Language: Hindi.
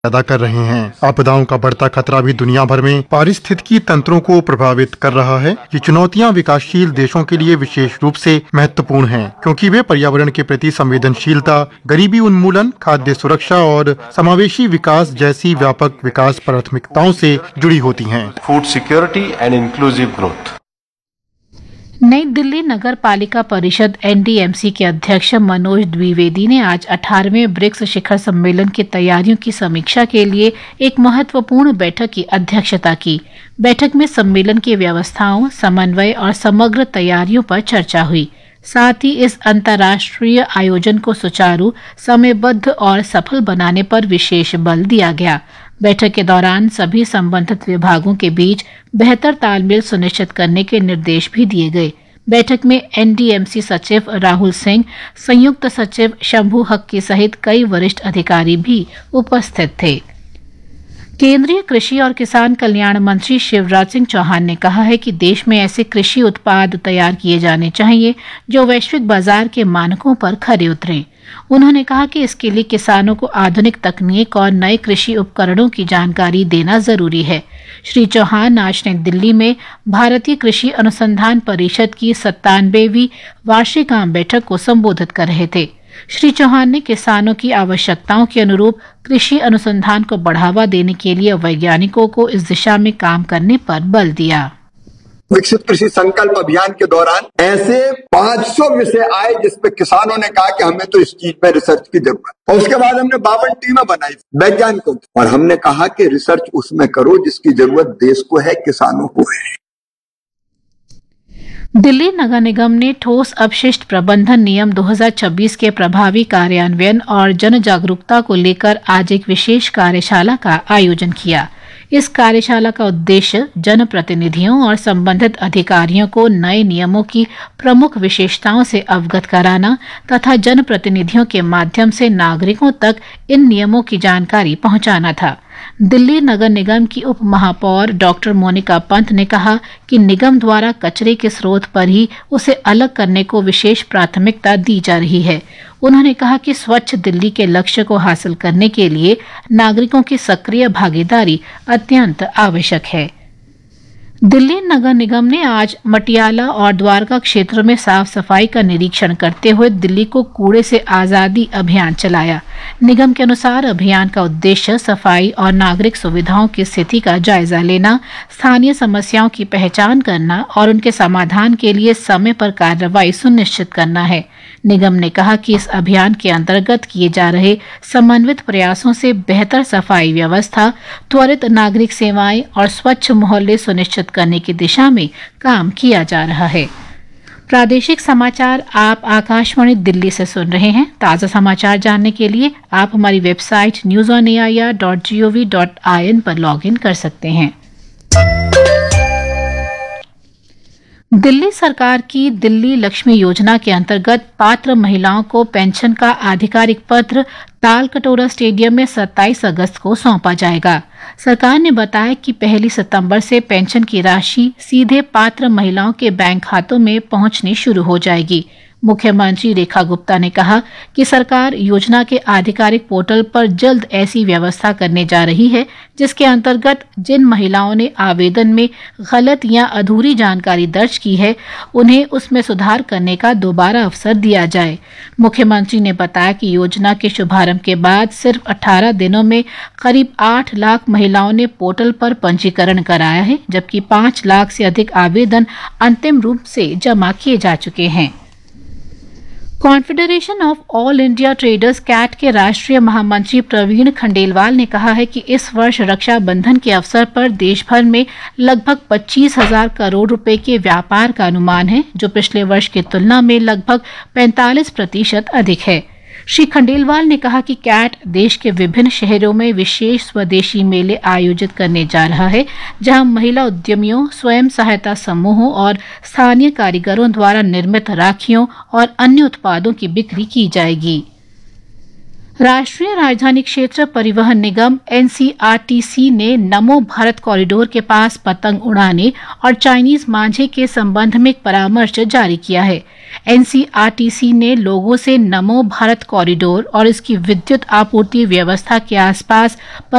पैदा कर रहे हैं। आपदाओं का बढ़ता खतरा भी दुनिया भर में पारिस्थितिकी तंत्रों को प्रभावित कर रहा है। ये चुनौतियां विकासशील देशों के लिए विशेष रूप से महत्वपूर्ण हैं, क्योंकि वे पर्यावरण के प्रति संवेदनशीलता, गरीबी उन्मूलन, खाद्य सुरक्षा और समावेशी विकास जैसी व्यापक विकास प्राथमिकताओं से जुड़ी होती हैं। Food security and inclusive growth. नई दिल्ली नगर पालिका परिषद NDMC के अध्यक्ष मनोज द्विवेदी ने आज 18वें ब्रिक्स शिखर सम्मेलन की तैयारियों की समीक्षा के लिए एक महत्वपूर्ण बैठक की अध्यक्षता की। बैठक में सम्मेलन की व्यवस्थाओं, समन्वय और समग्र तैयारियों पर चर्चा हुई। साथ ही इस अंतर्राष्ट्रीय आयोजन को सुचारू, समयबद्ध और सफल बनाने पर विशेष बल दिया गया। बैठक के दौरान सभी संबंधित विभागों के बीच बेहतर तालमेल सुनिश्चित करने के निर्देश भी दिए गए। बैठक में NDMC सचिव राहुल सिंह, संयुक्त सचिव शंभू हक्की सहित कई वरिष्ठ अधिकारी भी उपस्थित थे। केंद्रीय कृषि और किसान कल्याण मंत्री शिवराज सिंह चौहान ने कहा है कि देश में ऐसे कृषि उत्पाद तैयार किए जाने चाहिए जो वैश्विक बाजार के मानकों पर खरे उतरें। उन्होंने कहा कि इसके लिए किसानों को आधुनिक तकनीक और नए कृषि उपकरणों की जानकारी देना जरूरी है। श्री चौहान आज नई दिल्ली में भारतीय कृषि अनुसंधान परिषद की 97वीं वार्षिक आम बैठक को संबोधित कर रहे थे। श्री चौहान ने किसानों की आवश्यकताओं के अनुरूप कृषि अनुसंधान को बढ़ावा देने के लिए वैज्ञानिकों को इस दिशा में काम करने पर बल दिया। विकसित कृषि संकल्प अभियान के दौरान ऐसे 500 विषय आए जिसपे किसानों ने कहा कि हमें तो इस चीज में रिसर्च की जरूरत है। और उसके बाद हमने 52 टीमें बनाई वैज्ञानिकों की, और हमने कहा कि रिसर्च उसमें करो जिसकी जरूरत देश को है, किसानों को है। दिल्ली नगर निगम ने ठोस अपशिष्ट प्रबंधन नियम 2026 के प्रभावी कार्यान्वयन और जन जागरूकता को लेकर आज एक विशेष कार्यशाला का आयोजन किया। इस कार्यशाला का उद्देश्य जनप्रतिनिधियों और संबंधित अधिकारियों को नए नियमों की प्रमुख विशेषताओं से अवगत कराना तथा जनप्रतिनिधियों के माध्यम से नागरिकों तक इन नियमों की जानकारी पहुंचाना था। दिल्ली नगर निगम की उप महापौर डॉक्टर मोनिका पंत ने कहा कि निगम द्वारा कचरे के स्रोत पर ही उसे अलग करने को विशेष प्राथमिकता दी जा रही है। उन्होंने कहा कि स्वच्छ दिल्ली के लक्ष्य को हासिल करने के लिए नागरिकों की सक्रिय भागीदारी अत्यंत आवश्यक है। दिल्ली नगर निगम ने आज मटियाला और द्वारका क्षेत्र में साफ सफाई का निरीक्षण करते हुए दिल्ली को कूड़े से आजादी अभियान चलाया। निगम के अनुसार अभियान का उद्देश्य सफाई और नागरिक सुविधाओं की स्थिति का जायजा लेना, स्थानीय समस्याओं की पहचान करना और उनके समाधान के लिए समय पर कार्रवाई सुनिश्चित करना है। निगम ने कहा कि इस अभियान के अंतर्गत किए जा रहे समन्वित प्रयासों से बेहतर सफाई व्यवस्था, त्वरित नागरिक सेवाएं और स्वच्छ मोहल्ले सुनिश्चित करने की दिशा में काम किया जा रहा है। प्रादेशिक समाचार आप आकाशवाणी दिल्ली से सुन रहे हैं। ताज़ा समाचार जानने के लिए आप हमारी वेबसाइट newsonair.gov.in पर लॉगिन कर सकते हैं। दिल्ली सरकार की दिल्ली लक्ष्मी योजना के अंतर्गत पात्र महिलाओं को पेंशन का आधिकारिक पत्र तालकटोरा स्टेडियम में 27 अगस्त को सौंपा जाएगा। सरकार ने बताया कि 1 सितंबर से पेंशन की राशि सीधे पात्र महिलाओं के बैंक खातों में पहुंचनी शुरू हो जाएगी। मुख्यमंत्री रेखा गुप्ता ने कहा कि सरकार योजना के आधिकारिक पोर्टल पर जल्द ऐसी व्यवस्था करने जा रही है जिसके अंतर्गत जिन महिलाओं ने आवेदन में गलत या अधूरी जानकारी दर्ज की है उन्हें उसमें सुधार करने का दोबारा अवसर दिया जाए। मुख्यमंत्री ने बताया कि योजना के शुभारंभ के बाद सिर्फ 18 दिनों में करीब 8 लाख महिलाओं ने पोर्टल पर पंजीकरण कराया है, जबकि 5 लाख से अधिक आवेदन अंतिम रूप से जमा किए जा चुके हैं। Confederation of all India traders cat के राष्ट्रीय महामंत्री प्रवीण खंडेलवाल ने कहा है कि इस वर्ष रक्षाबंधन के अवसर पर देश भर में लगभग 25,000 करोड़ रुपए के व्यापार का अनुमान है, जो पिछले वर्ष की तुलना में लगभग 45% अधिक है। श्री खंडेलवाल ने कहा कि कैट देश के विभिन्न शहरों में विशेष स्वदेशी मेले आयोजित करने जा रहा है, जहां महिला उद्यमियों, स्वयं सहायता समूहों और स्थानीय कारीगरों द्वारा निर्मित राखियों और अन्य उत्पादों की बिक्री की जाएगी। राष्ट्रीय राजधानी क्षेत्र परिवहन निगम एनसीआरटीसी ने नमो भारत कॉरिडोर के पास पतंग उड़ाने और चाइनीज मांझे के संबंध में एक परामर्श जारी किया है। एनसीआरटीसी ने लोगों से नमो भारत कॉरिडोर और इसकी विद्युत आपूर्ति व्यवस्था के आसपास